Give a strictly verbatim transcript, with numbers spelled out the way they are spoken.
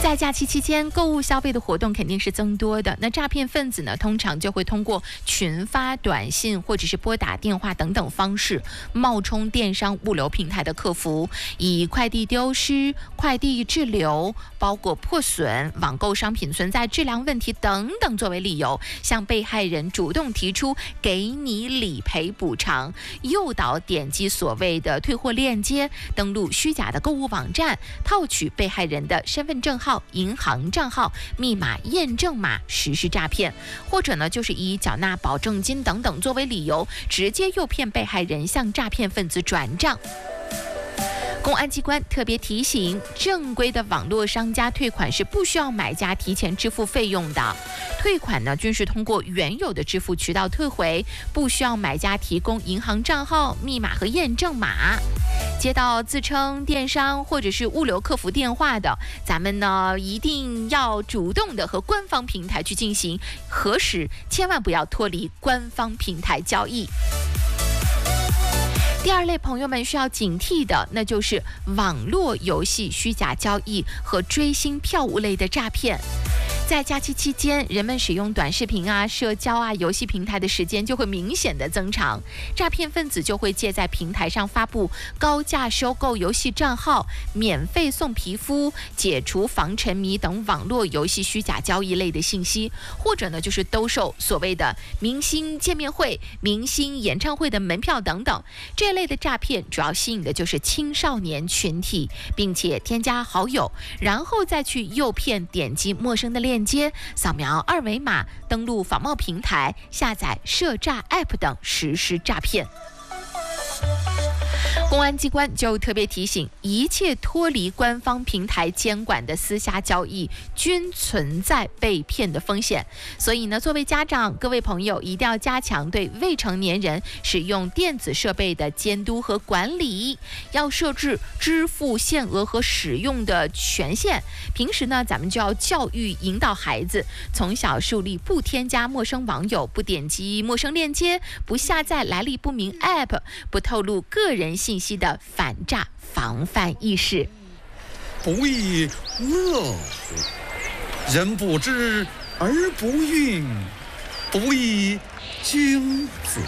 在假期期间，购物消费的活动肯定是增多的。那诈骗分子呢，通常就会通过群发短信或者是拨打电话等等方式，冒充电商物流平台的客服，以快递丢失、快递滞留、包裹破损、网购商品存在质量问题等等作为理由，向被害人主动提出给你理赔补偿，诱导点击所谓的退货链接，登录虚假的购物网站，套取被害人的身份证号、银行账号、密码验证码实施诈骗，或者呢，就是以缴纳保证金等等作为理由，直接诱骗被害人向诈骗分子转账。公安机关特别提醒，正规的网络商家退款是不需要买家提前支付费用的，退款呢均是通过原有的支付渠道退回，不需要买家提供银行账号、密码和验证码。接到自称电商或者是物流客服电话的，咱们呢一定要主动的和官方平台去进行核实，千万不要脱离官方平台交易。第二类朋友们需要警惕的，那就是网络游戏虚假交易和追星票务类的诈骗。在假期期间，人们使用短视频啊、社交啊、游戏平台的时间就会明显的增长，诈骗分子就会借在平台上发布高价收购游戏账号、免费送皮肤、解除防沉迷等网络游戏虚假交易类的信息，或者呢就是兜售所谓的明星见面会、明星演唱会的门票等等。这类的诈骗主要吸引的就是青少年群体，并且添加好友，然后再去诱骗点击陌生的链接。链接扫描二维码，登录仿冒平台，下载涉诈 App 等实施诈骗。公安机关就特别提醒，一切脱离官方平台监管的私下交易均存在被骗的风险。所以呢，作为家长，各位朋友一定要加强对未成年人使用电子设备的监督和管理，要设置支付限额和使用的权限。平时呢，咱们就要教育引导孩子，从小树立不添加陌生网友、不点击陌生链接、不下载来历不明 App、不透露个人信息的反诈防范意识。 不亦乐乎？人不知而不愠，不亦君子。